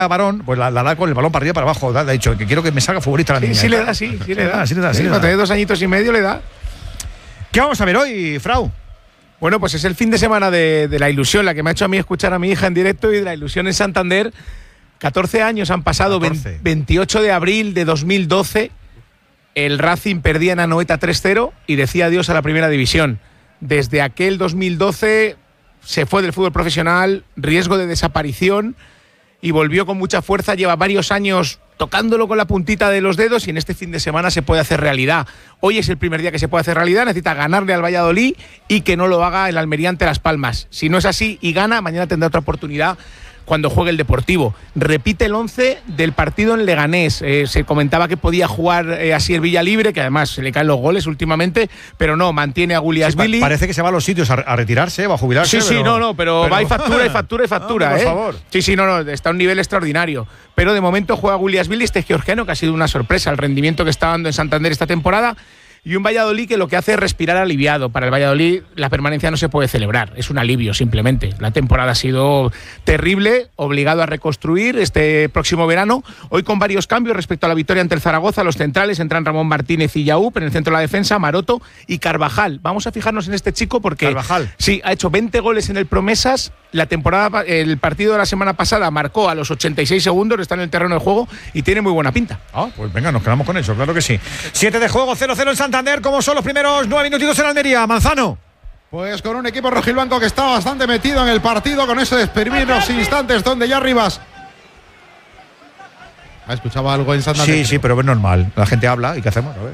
varón, pues la da con el balón para arriba para abajo. Ha dicho que quiero que me salga futbolista la niña. Sí le da. Cuando tiene 2 añitos y medio le da. ¿Qué vamos a ver hoy, Frau? Bueno, pues es el fin de semana de la ilusión, la que me ha hecho a mí escuchar a mi hija en directo, y de la ilusión en Santander. 14 años han pasado, 28 de abril de 2012, el Racing perdía en Anoeta 3-0 y decía adiós a la primera división. Desde aquel 2012 se fue del fútbol profesional, riesgo de desaparición, y volvió con mucha fuerza. Lleva varios años tocándolo con la puntita de los dedos y en este fin de semana se puede hacer realidad. Hoy es el primer día que se puede hacer realidad, necesita ganarle al Valladolid y que no lo haga el Almería ante Las Palmas. Si no es así y gana, mañana tendrá otra oportunidad cuando juegue el Deportivo. Repite el 11 del partido en Leganés. Se comentaba que podía jugar así el Villalibre, que además se le caen los goles últimamente, pero no, mantiene a Guliasvili. Sí, parece que se va a los sitios a retirarse, va a jubilarse. Sí, pero va y factura. Por favor. Sí, está a un nivel extraordinario. Pero de momento juega Guliasvili, este georgiano, que ha sido una sorpresa el rendimiento que está dando en Santander esta temporada. Y un Valladolid que lo que hace es respirar aliviado. Para el Valladolid la permanencia no se puede celebrar, es un alivio simplemente. La temporada ha sido terrible, obligado a reconstruir este próximo verano. Hoy con varios cambios respecto a la victoria ante el Zaragoza. Los centrales entran Ramón Martínez y Yaúp, en el centro de la defensa Maroto y Carvajal. Vamos a fijarnos en este chico porque Carvajal, sí, ha hecho 20 goles en el Promesas. El partido de la semana pasada marcó a los 86 segundos, está en el terreno de juego y tiene muy buena pinta. Pues venga, nos quedamos con eso, claro que sí. 7 de juego, 0-0 en Santander. ¿Cómo son los primeros 9 minutitos en Almería? Manzano. Pues con un equipo rojiblanco que está bastante metido en el partido, con eso de exprimir los instantes donde ya Rivas. ¿Ha escuchado algo en Santander? Sí, pero es normal. La gente habla y ¿qué hacemos? A ver.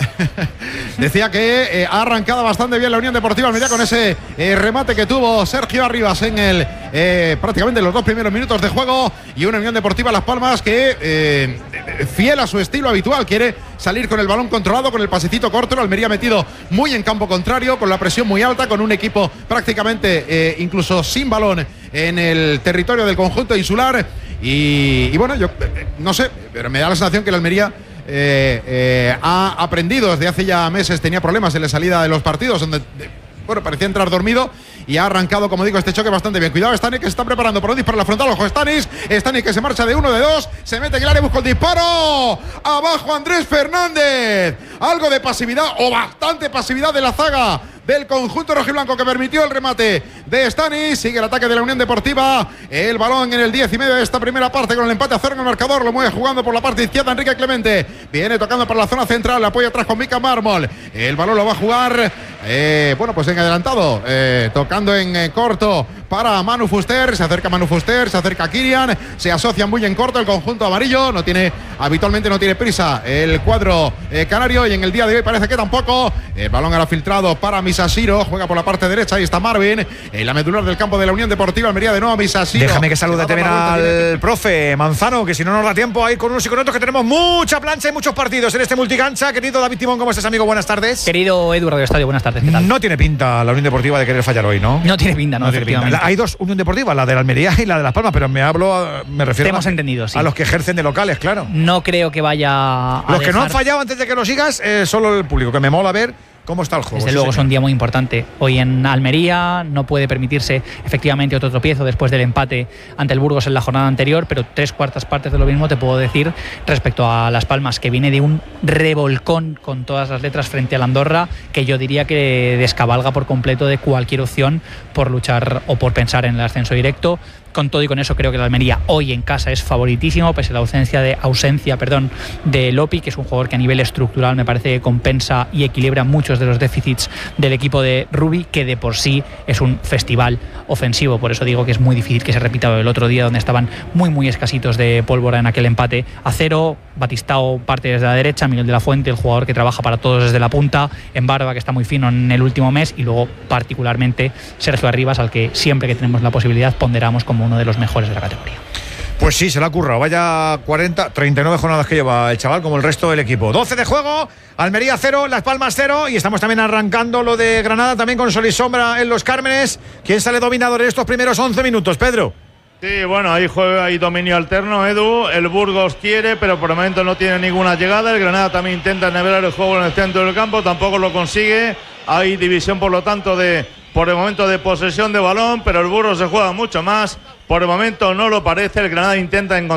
Decía que ha arrancado bastante bien la Unión Deportiva Almería con ese remate que tuvo Sergio Arribas en el prácticamente los 2 primeros minutos de juego, y una Unión Deportiva Las Palmas que fiel a su estilo habitual quiere salir con el balón controlado, con el pasecito corto. El Almería metido muy en campo contrario, con la presión muy alta, con un equipo prácticamente incluso sin balón en el territorio del conjunto insular. Y bueno, yo no sé, pero me da la sensación que el Almería ha aprendido desde hace ya meses. Tenía problemas en la salida de los partidos donde parecía entrar dormido, y ha arrancado, como digo, este choque bastante bien. Cuidado, Stanis, que se está preparando para un disparo a la frontal. Ojo, Stanis que se marcha de 1, de 2, se mete en el área, busca el disparo. Abajo Andrés Fernández. Algo de pasividad, o bastante pasividad, de la zaga del conjunto rojiblanco, que permitió el remate de Stanis. Sigue el ataque de la Unión Deportiva. El balón en el 10 y medio de esta primera parte, con el empate a 0 en el marcador. Lo mueve jugando por la parte izquierda Enrique Clemente. Viene tocando para la zona central. Apoya atrás con Mika Mármol. El balón lo va a jugar pues en adelantado, tocando en corto para Manu Fuster. Se acerca Manu Fuster, se acerca Kirian, se asocian muy en corto el conjunto amarillo. Habitualmente no tiene prisa el cuadro canario, y en el día de hoy parece que tampoco. El balón era filtrado para Misasiro, juega por la parte derecha, ahí está Marvin, en la medular del campo de la Unión Deportiva Almería. De nuevo Misasiro. Déjame que salude también al profe Manzano, que si no nos da tiempo a ir con unos y con otros, que tenemos mucha plancha y muchos partidos en este multicancha. Querido David Timón, ¿cómo estás, amigo? Buenas tardes. Querido Edu Radio Estadio, buenas tardes, ¿qué tal? No tiene pinta la Unión Deportiva de querer fallar hoy, ¿no? No tiene pinta, no, efectivamente. Hay 2 Unión Deportiva, la de la Almería y la de Las Palmas, pero me refiero a los que ejercen de locales, claro. No creo que vaya a los que no han fallado antes de que lo sigas, solo el público, que me mola ver cómo está el juego. Desde luego es un día muy importante. Hoy en Almería no puede permitirse efectivamente otro tropiezo después del empate ante el Burgos en la jornada anterior, pero 3/4 partes de lo mismo te puedo decir respecto a Las Palmas, que viene de un revolcón con todas las letras frente al Andorra, que yo diría que descabalga por completo de cualquier opción por luchar o por pensar en el ascenso directo. Con todo y con eso, creo que la Almería hoy en casa es favoritísimo, pese a la ausencia de Lopi, que es un jugador que a nivel estructural me parece que compensa y equilibra muchos de los déficits del equipo de Rubi, que de por sí es un festival ofensivo. Por eso digo que es muy difícil que se repita el otro día, donde estaban muy escasitos de pólvora en aquel empate a 0. Batistao parte desde la derecha, Miguel de la Fuente, el jugador que trabaja para todos desde la punta, en Barba, que está muy fino en el último mes, y luego particularmente Sergio Arribas, al que siempre que tenemos la posibilidad ponderamos como uno de los mejores de la categoría. Pues sí, se la ha currado. Vaya 39 jornadas que lleva el chaval, como el resto del equipo. 12 de juego, Almería 0, Las Palmas 0, y estamos también arrancando lo de Granada, también con sol y sombra en Los Cármenes. ¿Quién sale dominador en estos primeros 11 minutos, Pedro? Sí, bueno, ahí juega, hay dominio alterno, Edu. El Burgos quiere, pero por el momento no tiene ninguna llegada. El Granada también intenta nivelar el juego en el centro del campo, tampoco lo consigue. Hay división, por lo tanto, por el momento de posesión de balón, pero el Burgos se juega mucho más. Por el momento no lo parece. El Granada intenta encontrar